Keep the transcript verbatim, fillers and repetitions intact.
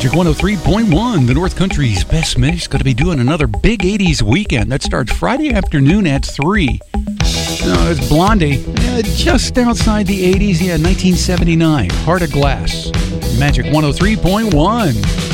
Magic one oh three point one, the North Country's best mix. Going to be doing another big eighties weekend that starts Friday afternoon at three. No, it's Blondie. Yeah, just outside the eighties. Yeah, nineteen seventy-nine. Heart of Glass. Magic one oh three point one.